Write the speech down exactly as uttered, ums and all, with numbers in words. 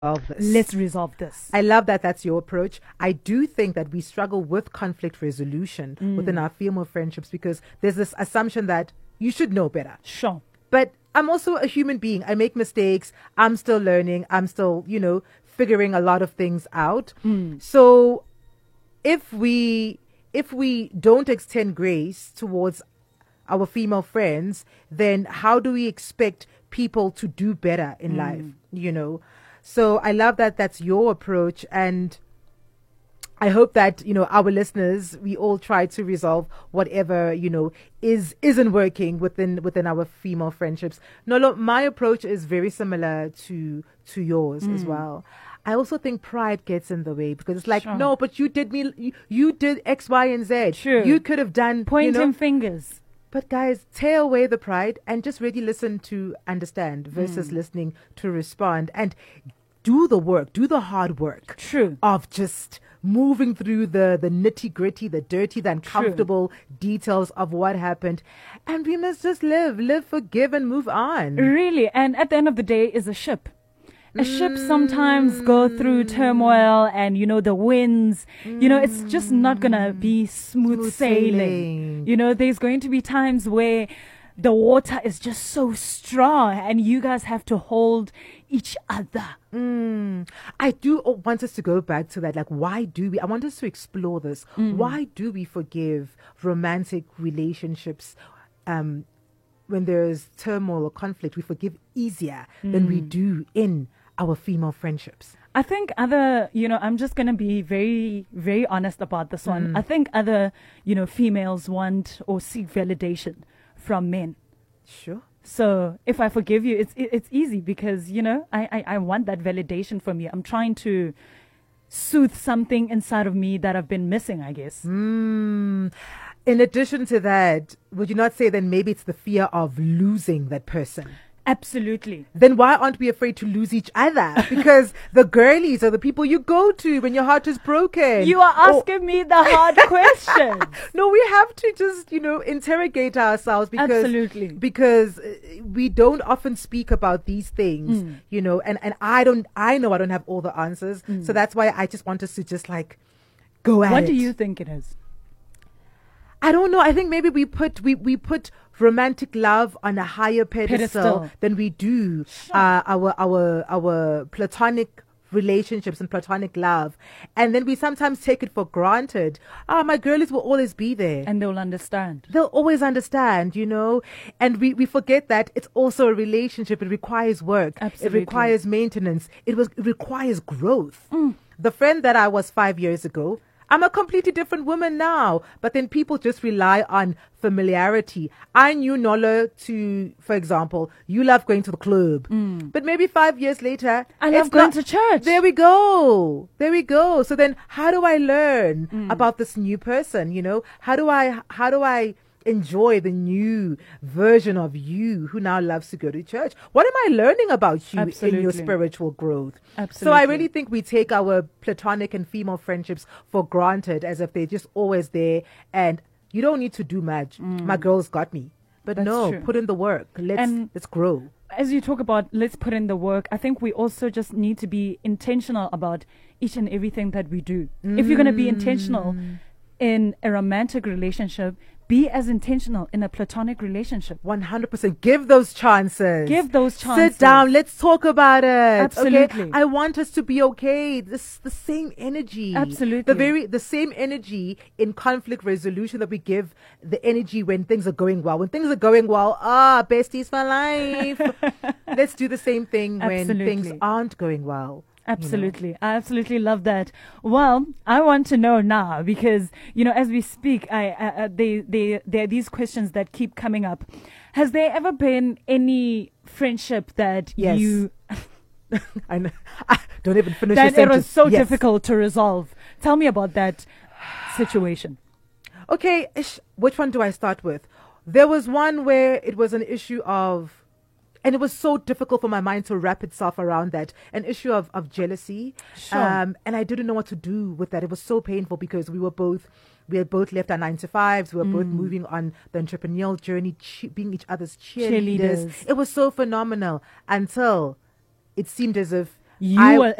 resolve this. Let's resolve this. I love that that's your approach. I do think that we struggle with conflict resolution mm. within our female friendships because there's this assumption that you should know better. Sure. But I'm also a human being. I make mistakes. I'm still learning. I'm still, you know, figuring a lot of things out. Mm. So if we if we don't extend grace towards our female friends, then how do we expect people to do better in mm. life, you know? So I love that that's your approach, and I hope that, you know, our listeners, we all try to resolve whatever, you know, is isn't working within within our female friendships. No, look, my approach is very similar to to yours mm. as well. I also think pride gets in the way because it's like, sure. no, but you did me, you, you did X, Y, and Z. Sure. You could have done pointing you know, fingers. But guys, tear away the pride and just really listen to understand versus mm. listening to respond, and do the work, do the hard work. True. Of just moving through the, the nitty gritty, the dirty, the uncomfortable True. Details of what happened. And we must just live, live, forgive, and move on. Really. And at the end of the day is a ship. A mm. ship sometimes go through turmoil and, you know, the winds, mm. you know, it's just not going to be smooth, smooth sailing. sailing. You know, there's going to be times where the water is just so strong and you guys have to hold each other. Mm. I do want us to go back to that. Like, why do we, I want us to explore this. Mm. Why do we forgive romantic relationships um, when there's turmoil or conflict? We forgive easier mm. than we do in our female friendships. I think other, you know, I'm just going to be very, very honest about this one. Mm. I think other, you know, females want or seek validation from men. Sure. So if I forgive you, it's it's easy because, you know, I, I, I want that validation from you. I'm trying to soothe something inside of me that I've been missing, I guess. Mm. In addition to that, would you not say then maybe it's the fear of losing that person? Absolutely. Then why aren't we afraid to lose each other? Because the girlies are the people you go to when your heart is broken. You are asking or- me the hard questions. No, we have to just, you know, interrogate ourselves because Absolutely. because we don't often speak about these things, mm. you know, and, and I don't, I know I don't have all the answers. Mm. So that's why I just want us to just like go at what it. What do you think it is? I don't know. I think maybe we put we, we put romantic love on a higher pedestal, pedestal. than we do sure. uh, our our our platonic relationships and platonic love, and then we sometimes take it for granted. Ah, oh, my girlies will always be there, and they'll understand. They'll always understand, you know. And we we forget that it's also a relationship. It requires work. Absolutely. It requires maintenance. It was it requires growth. Mm. The friend that I was five years ago, I'm a completely different woman now, but then people just rely on familiarity. I knew Nolo to, for example, you love going to the club, mm. but maybe five years later, I love going not, to church. There we go. There we go. So then how do I learn mm. about this new person? You know, how do I, how do I enjoy the new version of you who now loves to go to church? What am I learning about you Absolutely. in your spiritual growth? Absolutely. So I really think we take our platonic and female friendships for granted as if they're just always there and you don't need to do much. Mm. My girl's got me. But That's no, true. Put in the work. Let's and let's grow. As you talk about let's put in the work, I think we also just need to be intentional about each and everything that we do. Mm. If you're going to be intentional in a romantic relationship, be as intentional in a platonic relationship. one hundred percent. Give those chances. Give those chances. Sit down. Let's talk about it. Absolutely. Okay? I want us to be okay. This the same energy. Absolutely. The very the same energy in conflict resolution that we give the energy when things are going well. When things are going well, ah, besties for life. Let's do the same thing when Absolutely. things aren't going well. Absolutely. You know? I absolutely love that. Well, I want to know now because, you know, as we speak, I, I, they, they, there are these questions that keep coming up. Has there ever been any friendship that yes. you... I know. I don't even finish that your it was so yes. difficult to resolve. Tell me about that situation. Okay, ish, which one do I start with? There was one where it was an issue of... And it was so difficult for my mind to wrap itself around that. An issue of, of jealousy. Sure. Um, and I didn't know what to do with that. It was so painful because we were both, we had both left our nine to fives. We were mm. both moving on the entrepreneurial journey, che- being each other's cheerleaders. Cheerleaders. It was so phenomenal until it seemed as if you I- will